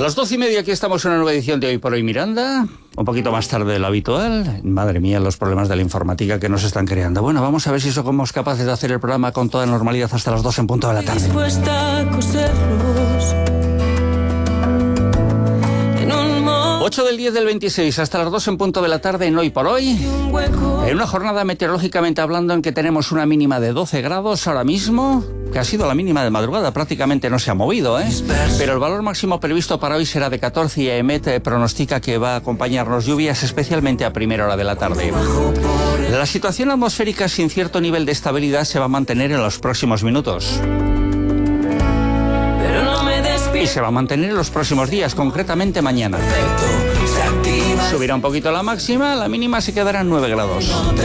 las 12:30 aquí estamos en una nueva edición de Hoy por Hoy Miranda, un poquito más tarde de lo habitual. Madre mía, los problemas de la informática que nos están creando. Bueno, vamos a ver si somos capaces de hacer el programa con toda normalidad hasta las 2 en punto de la tarde. Dispuesta a coserlos. 8 del 10 del 26 hasta las 2 en punto de la tarde en Hoy por Hoy. En una jornada meteorológicamente hablando en que tenemos una mínima de 12 grados ahora mismo, que ha sido la mínima de madrugada, prácticamente no se ha movido, pero el valor máximo previsto para hoy será de 14 y EMET pronostica que va a acompañarnos lluvias especialmente a primera hora de la tarde. La situación atmosférica sin cierto nivel de estabilidad se va a mantener en los próximos minutos. Y se va a mantener en los próximos días, concretamente mañana. Subirá un poquito la máxima, la mínima se quedará en 9 grados.